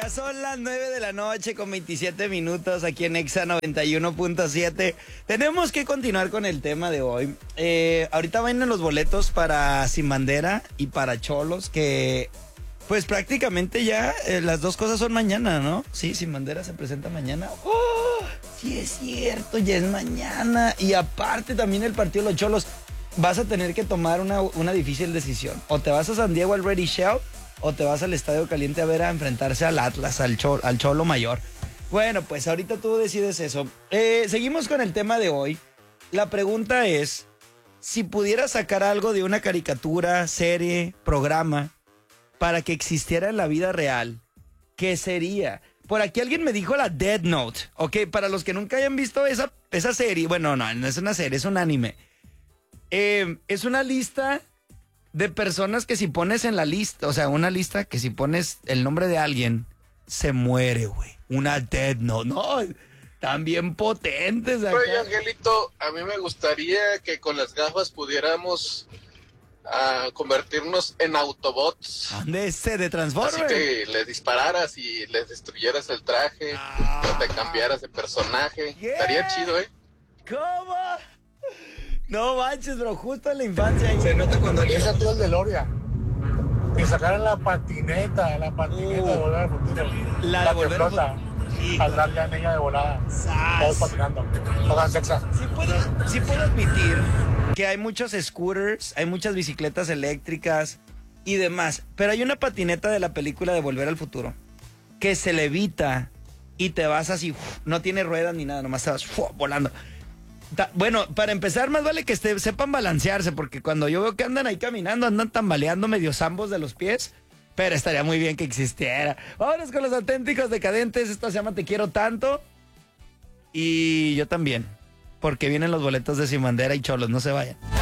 Ya son las 9 de la noche con 27 minutos aquí en Exa 91.7. Tenemos que continuar con el tema de hoy. Ahorita vienen los boletos para Sin Bandera y para Xolos, que pues prácticamente ya las dos cosas son mañana, ¿no? Sí, Sin Bandera se presenta mañana. ¡Oh! Sí es cierto, ya es mañana. Y aparte también el partido de los Xolos. Vas a tener que tomar una difícil decisión. O te vas a San Diego al Ready Shell, o te vas al Estadio Caliente a ver a enfrentarse al Atlas, al Cholo Mayor. Bueno, pues ahorita tú decides eso. Seguimos con el tema de hoy. La pregunta es, si pudieras sacar algo de una caricatura, serie, programa, para que existiera en la vida real, ¿qué sería? Por aquí alguien me dijo la Death Note. Ok, para los que nunca hayan visto esa serie, bueno, no es una serie, es un anime. Es una lista de personas que si pones en la lista, o sea, una lista que si pones el nombre de alguien, se muere, güey. Una Death Note, no, tan bien potentes acá. Oye, Angelito, a mí me gustaría que con las gafas pudiéramos convertirnos en Autobots. ¿Dónde de Transformers? Así que les dispararas y les destruyeras el traje, o te cambiaras de personaje. Yeah. Estaría chido, ¿eh? ¿Cómo? No manches, bro, justo en la infancia. Se nota cuando llega tú el DeLorean. Que sacaran la patineta de Volver al Futuro. La de que Volver al flota. Sí. Al dar ya en ella de volada. Todos patinando. Todas sexas. Sí puedo admitir que hay muchos scooters, hay muchas bicicletas eléctricas y demás. Pero hay una patineta de la película de Volver al Futuro que se levita y te vas así, no tiene ruedas ni nada, nomás te vas volando. Bueno, para empezar, más vale que sepan balancearse, porque cuando yo veo que andan ahí caminando, andan tambaleando medio zambos de los pies, pero estaría muy bien que existiera. Vámonos con los auténticos decadentes. Esto se llama Te Quiero Tanto. Y yo también, porque vienen los boletos de Sin Bandera y Xolos, no se vayan.